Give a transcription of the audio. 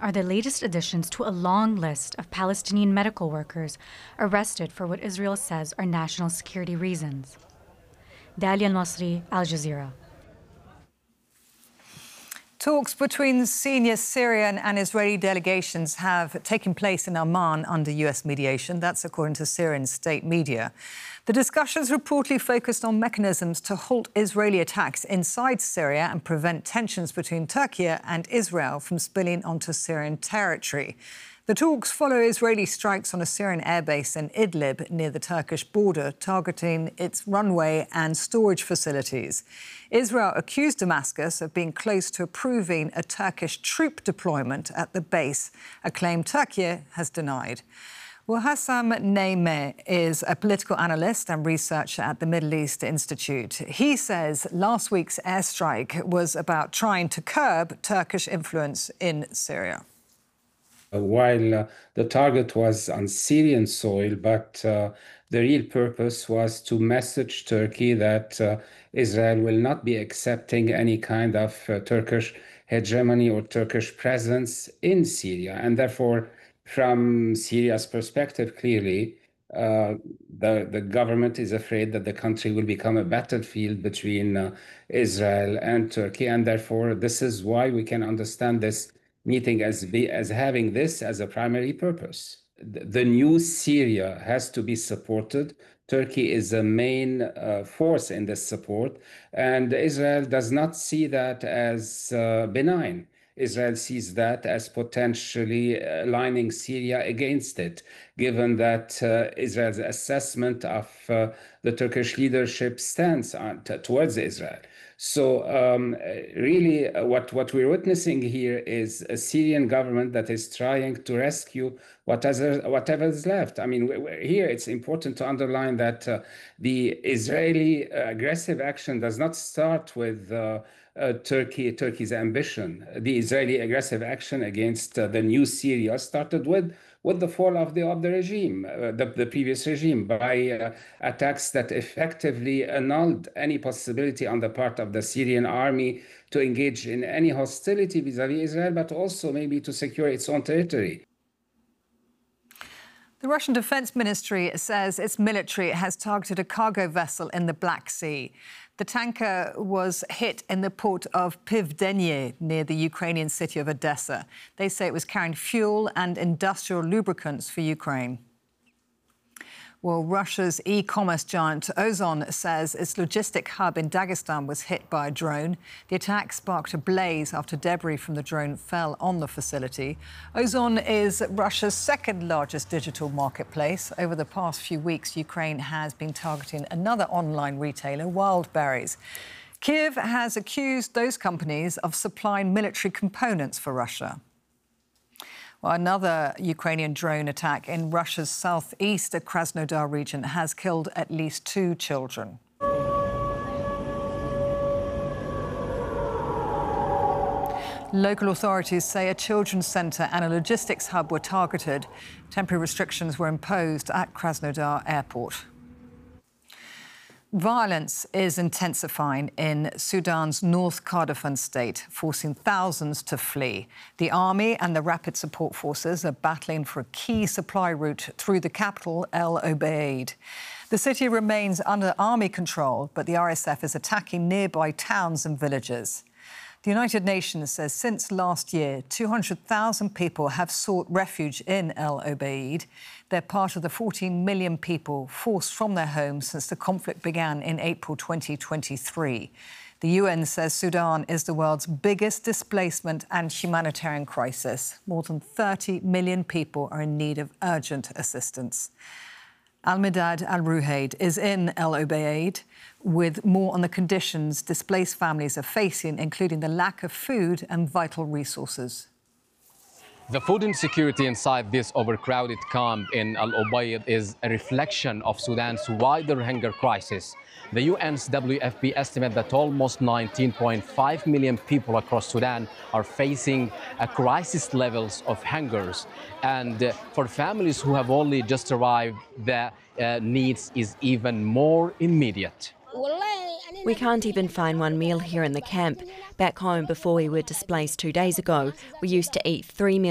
are the latest additions to a long list of Palestinian medical workers arrested for what Israel says are national security reasons. Dalia Nasri, Al Jazeera. Talks between senior Syrian and Israeli delegations have taken place in Amman under US mediation. That's according to Syrian state media. The discussions reportedly focused on mechanisms to halt Israeli attacks inside Syria and prevent tensions between Turkey and Israel from spilling onto Syrian territory. The talks follow Israeli strikes on a Syrian airbase in Idlib near the Turkish border, targeting its runway and storage facilities. Israel accused Damascus of being close to approving a Turkish troop deployment at the base, a claim Turkey has denied. Well, Hassam Neymeh is a political analyst and researcher at the Middle East Institute. He says last week's airstrike was about trying to curb Turkish influence in Syria. While the target was on Syrian soil, but the real purpose was to message Turkey that Israel will not be accepting any kind of Turkish hegemony or Turkish presence in Syria. And therefore, from Syria's perspective, clearly, the government is afraid that the country will become a battlefield between Israel and Turkey. And therefore, this is why we can understand this meeting as having this as a primary purpose. The new Syria has to be supported. Turkey is a main force in this support, and Israel does not see that as benign. Israel sees that as potentially aligning Syria against it, given that Israel's assessment of the Turkish leadership stance towards Israel. So really what we're witnessing here is a Syrian government that is trying to rescue whatever is left. I mean, here it's important to underline that the Israeli aggressive action does not start with Turkey's ambition. The Israeli aggressive action against the new Syria started with the fall of the regime, the previous regime, by attacks that effectively annulled any possibility on the part of the Syrian army to engage in any hostility vis-à-vis Israel, but also maybe to secure its own territory. The Russian Defense Ministry says its military has targeted a cargo vessel in the Black Sea. The tanker was hit in the port of Pivdenie near the Ukrainian city of Odessa. They say it was carrying fuel and industrial lubricants for Ukraine. Well, Russia's e-commerce giant Ozon says its logistic hub in Dagestan was hit by a drone. The attack sparked a blaze after debris from the drone fell on the facility. Ozon is Russia's second largest digital marketplace. Over the past few weeks, Ukraine has been targeting another online retailer, Wildberries. Kyiv has accused those companies of supplying military components for Russia. Well, another Ukrainian drone attack in Russia's southeast Krasnodar region has killed at least 2 children. Local authorities say a children's centre and a logistics hub were targeted. Temporary restrictions were imposed at Krasnodar airport. Violence is intensifying in Sudan's North Kordofan state, forcing thousands to flee. The army and the rapid support forces are battling for a key supply route through the capital, El Obeid. The city remains under army control, but the RSF is attacking nearby towns and villages. The United Nations says since last year, 200,000 people have sought refuge in El Obeid. They're part of the 14 million people forced from their homes since the conflict began in April 2023. The UN says Sudan is the world's biggest displacement and humanitarian crisis. More than 30 million people are in need of urgent assistance. Al-Midad Al-Ruhaid is in El Obeid with more on the conditions displaced families are facing, including the lack of food and vital resources. The food insecurity inside this overcrowded camp in Al Obeid is a reflection of Sudan's wider hunger crisis. The UN's WFP estimate that almost 19.5 million people across Sudan are facing a crisis levels of hungers. And for families who have only just arrived, the needs is even more immediate. We can't even find one meal here in the camp. Back home, before we were displaced 2 days ago, we used to eat 3 meals